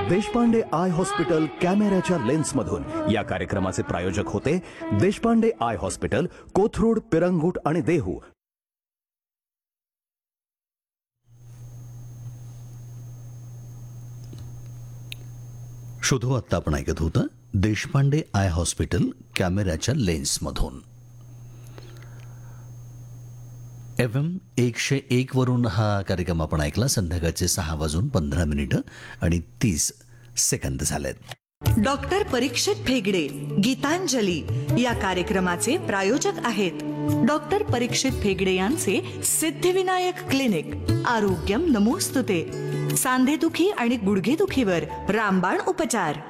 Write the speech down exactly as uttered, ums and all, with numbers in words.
Deshpande I hospital कॅमेऱ्याच्या लेन्समधून या कार्यक्रमाचे प्रायोजक होते देशपांडे आय हॉस्पिटल, कोथरूड, पिरंगुट आणि देहू. शोधू आत्ता आपण ऐकत होतं देशपांडे आय हॉस्पिटल कॅमेऱ्याच्या लेन्समधून. एफ एम एकशे एक वरून हा कार्यक्रम आपण ऐकला. संध्याकाळचे सहा वाजून पंधरा मिनिटं आणि तीस सेकंद झालेत. डॉक्टर परीक्षित भेगडे गीतांजली या कार्यक्रमाचे प्रायोजक आहेत. डॉक्टर परीक्षित भेगडे यांचे सिद्धिविनायक क्लिनिक. आरोग्यम नमोस्तुते. सांधेदुखी आणि गुडघेदुखीवर रामबाण उपचार.